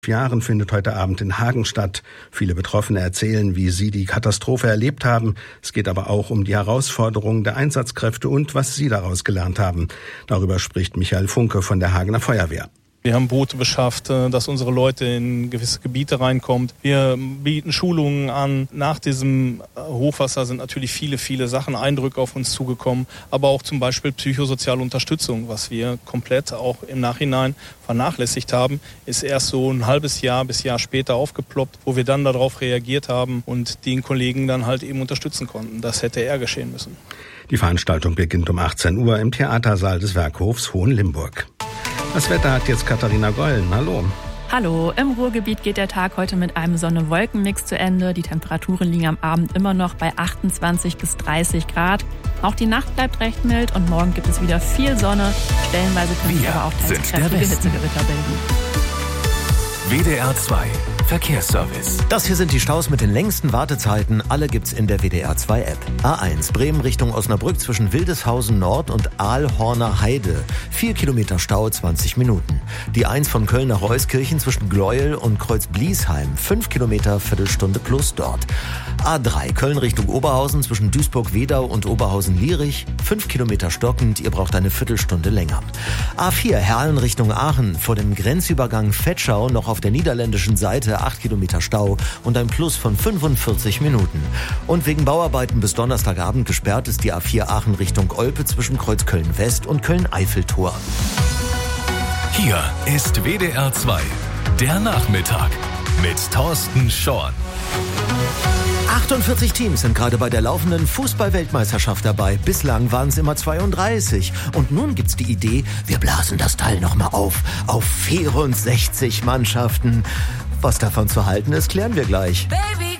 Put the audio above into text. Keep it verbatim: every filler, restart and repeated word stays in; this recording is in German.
Jahren findet heute Abend in Hagen statt. Viele Betroffene erzählen, wie sie die Katastrophe erlebt haben. Es geht aber auch um die Herausforderungen der Einsatzkräfte und was sie daraus gelernt haben. Darüber spricht Michael Funke von der Hagener Feuerwehr. Wir haben Boote beschafft, dass unsere Leute in gewisse Gebiete reinkommen. Wir bieten Schulungen an. Nach diesem Hochwasser sind natürlich viele, viele Sachen, Eindrücke auf uns zugekommen. Aber auch zum Beispiel psychosoziale Unterstützung, was wir komplett auch im Nachhinein vernachlässigt haben, ist erst so ein halbes Jahr bis Jahr später aufgeploppt, wo wir dann darauf reagiert haben und den Kollegen dann halt eben unterstützen konnten. Das hätte eher geschehen müssen. Die Veranstaltung beginnt um achtzehn Uhr im Theatersaal des Werkhofs Hohenlimburg. Das Wetter hat jetzt Katharina Gollen. Hallo. Hallo, im Ruhrgebiet geht der Tag heute mit einem Sonne-Wolken-Mix zu Ende. Die Temperaturen liegen am Abend immer noch bei achtundzwanzig bis dreißig Grad. Auch die Nacht bleibt recht mild und morgen gibt es wieder viel Sonne. Stellenweise können sich aber auch teils kräftige Hitzegewitter bilden. W D R zwei Verkehrsservice. Das hier sind die Staus mit den längsten Wartezeiten. Alle gibt's in der W D R zwei App. A eins Bremen Richtung Osnabrück zwischen Wildeshausen Nord und Aalhorner Heide. Vier Kilometer Stau, zwanzig Minuten. Die eins von Köln nach Euskirchen zwischen Gleuel und Kreuz-Bliesheim. Fünf Kilometer, Viertelstunde plus dort. A drei Köln Richtung Oberhausen zwischen Duisburg-Wedau und Oberhausen-Lierich. Fünf Kilometer stockend, ihr braucht eine Viertelstunde länger. A vier Herlen Richtung Aachen vor dem Grenzübergang Vetschau noch auf der niederländischen Seite acht Kilometer Stau und ein Plus von fünfundvierzig Minuten. Und wegen Bauarbeiten bis Donnerstagabend gesperrt ist die A vier Aachen Richtung Olpe zwischen Kreuzköln West und Köln-Eiffeltor. Hier ist W D R zwei, der Nachmittag mit Thorsten Schorn. achtundvierzig Teams sind gerade bei der laufenden Fußball-Weltmeisterschaft dabei. Bislang waren es immer zweiunddreißig. Und nun gibt's die Idee, wir blasen das Teil nochmal auf. Auf vierundsechzig Mannschaften. Was davon zu halten ist, klären wir gleich. Baby,